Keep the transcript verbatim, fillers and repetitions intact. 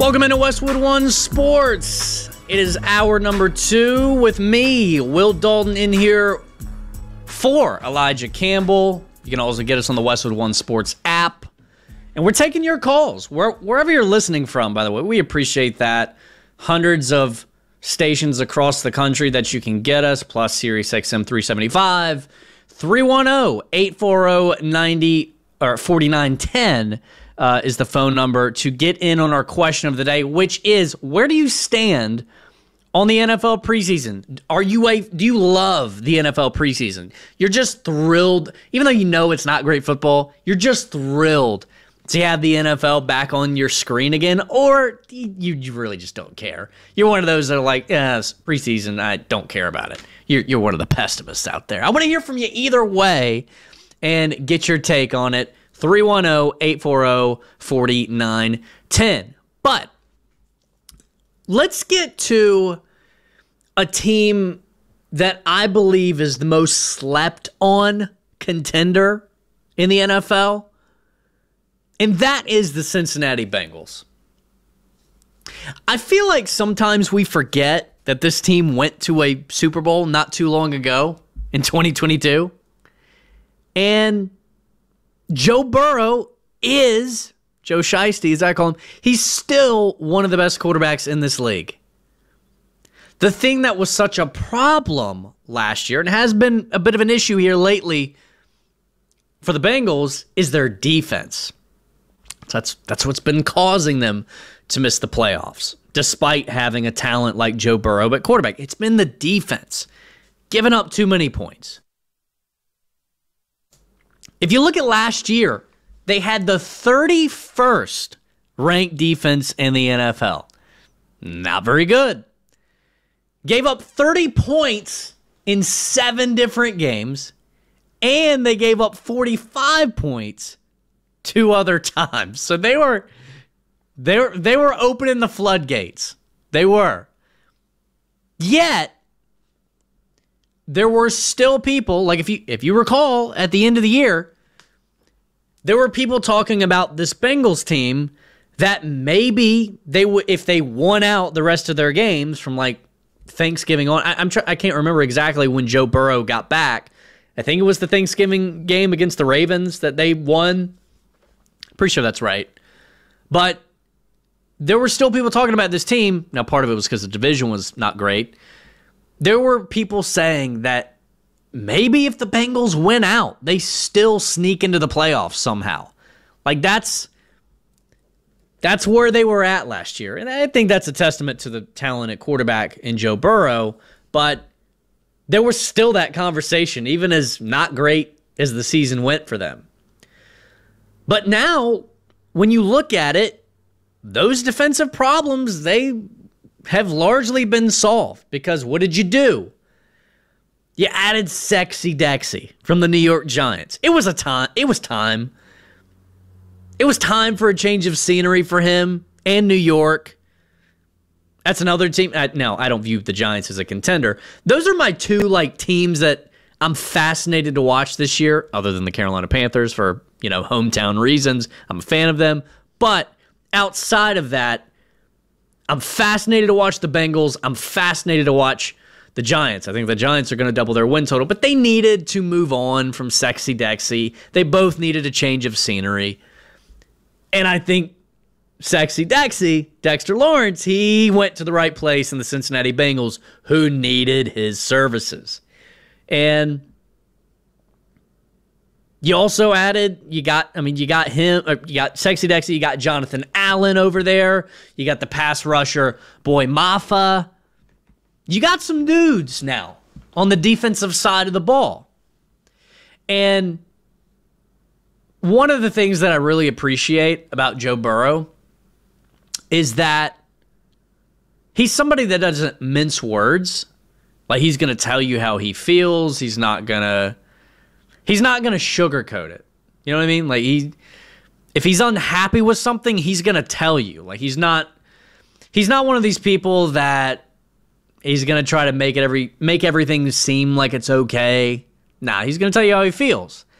Welcome into Westwood One Sports. It is hour number two with me, Will Dalton, in here for Elijah Campbell. You can also get us on the Westwood One Sports app. And we're taking your calls, where, wherever you're listening from, by the way. We appreciate that. Hundreds of stations across the country that you can get us, plus Sirius X M three seventy-five, three one zero, eight four zero, ninety or forty-nine ten uh, is the phone number to get in on our question of the day, which is, where do you stand on the N F L preseason? Are you a, do you love the N F L preseason? You're just thrilled, even though you know it's not great football, you're just thrilled to have the N F L back on your screen again, or you, you really just don't care. You're one of those that are like, yeah, it's preseason, I don't care about it. You're, you're one of the pessimists out there. I want to hear from you either way and get your take on it. three one zero, eight four zero, four nine one zero. But let's get to a team that I believe is the most slept on contender in the N F L. And that is the Cincinnati Bengals. I feel like sometimes we forget that this team went to a Super Bowl not too long ago in twenty twenty-two. And Joe Burrow is, Joe Shiesty as I call him, he's still one of the best quarterbacks in this league. The thing that was such a problem last year, and has been a bit of an issue here lately for the Bengals, is their defense. That's that's what's been causing them to miss the playoffs, despite having a talent like Joe Burrow at quarterback. It's been the defense, giving up too many points. If you look at last year, they had the thirty-first ranked defense in the N F L. Not very good. Gave up thirty points in seven different games, and they gave up forty-five points two other times. So they were they were, they were opening the floodgates. They were. Yet there were still people, like if you if you recall at the end of the year, there were people talking about this Bengals team that maybe they would, if they won out the rest of their games from like Thanksgiving on. I, I'm try, I can't remember exactly when Joe Burrow got back. I think it was the Thanksgiving game against the Ravens that they won. Pretty sure that's right. But there were still people talking about this team. Now, part of it was because the division was not great. There were people saying that maybe if the Bengals win out, they still sneak into the playoffs somehow. Like, that's that's where they were at last year. And I think that's a testament to the talent at quarterback in Joe Burrow. But there was still that conversation, even as not great as the season went for them. But now, when you look at it, those defensive problems, they have largely been solved. Because what did you do? You added Sexy Dexy from the New York Giants. It was a time. It was time. It was time for a change of scenery for him and New York. That's another team. Uh, no, I don't view the Giants as a contender. Those are my two like teams that I'm fascinated to watch this year, other than the Carolina Panthers for, you know, hometown reasons. I'm a fan of them. But outside of that, I'm fascinated to watch the Bengals. I'm fascinated to watch the Giants. I think the Giants are going to double their win total, but they needed to move on from Sexy Dexy. They both needed a change of scenery. And I think Sexy Dexy, Dexter Lawrence, he went to the right place in the Cincinnati Bengals, who needed his services. And you also added, you got, I mean, you got him, you got Sexy Dexy, you got Jonathan Allen over there, you got the pass rusher, Boy Mafa. You got some dudes now on the defensive side of the ball. And one of the things that I really appreciate about Joe Burrow is that he's somebody that doesn't mince words. Like, he's going to tell you how he feels. He's not going to he's not going to sugarcoat it. You know what I mean? Like, he if he's unhappy with something, he's going to tell you. Like, he's not he's not one of these people that he's going to try to make it every make everything seem like it's okay. Nah, he's going to tell you how he feels.